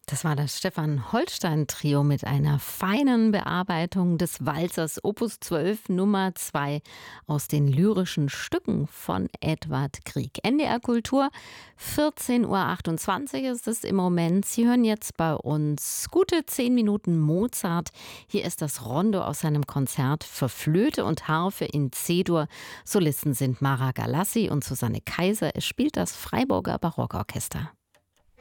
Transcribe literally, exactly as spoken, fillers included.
Das war das Stefan-Holstein-Trio mit einer feinen Bearbeitung des Walzers Opus zwölf Nummer zwei aus den lyrischen Stücken von Edward Grieg. N D R Kultur, vierzehn Uhr achtundzwanzig ist es im Moment. Sie hören jetzt bei uns gute zehn Minuten Mozart. Hier ist das Rondo aus seinem Konzert für Flöte und Harfe in C-Dur. Solisten sind Mara Galassi und Susanne Kaiser. Es spielt das Freiburger Barockorchester.